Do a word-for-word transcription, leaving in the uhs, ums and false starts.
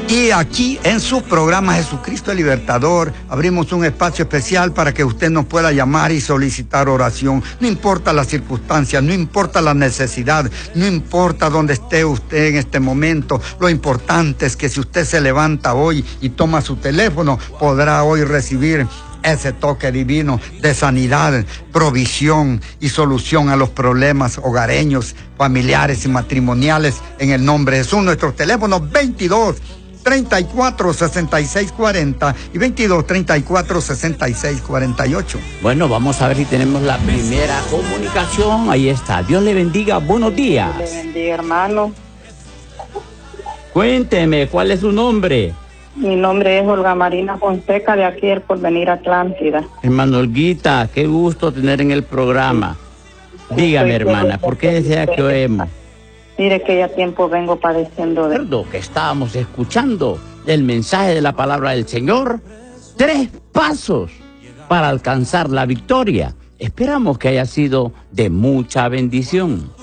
Y aquí en su programa Jesucristo el Libertador abrimos un espacio especial para que usted nos pueda llamar y solicitar oración. No importa las circunstancias, no importa la necesidad, no importa dónde esté usted en este momento. Lo importante es que si usted se levanta hoy y toma su teléfono, podrá hoy recibir ese toque divino de sanidad, provisión y solución a los problemas hogareños, familiares y matrimoniales en el nombre de Jesús. Nuestros teléfonos veintidós, treinta y cuatro, sesenta y seis cuarenta y veintidós, treinta y cuatro, sesenta y seis cuarenta y ocho. Bueno, vamos a ver si tenemos la primera comunicación. Ahí está. Dios le bendiga. Buenos días. Dios le bendiga, hermano. Cuénteme, ¿cuál es su nombre? Mi nombre es Olga Marina Fonseca, de aquí el Porvenir Atlántida. Hermano Olguita, qué gusto tener en el programa. Dígame, hermana, ¿por qué desea que oemos? Mire que ya tiempo vengo padeciendo de... Recuerdo que estábamos escuchando el mensaje de la palabra del Señor. Tres pasos para alcanzar la victoria. Esperamos que haya sido de mucha bendición.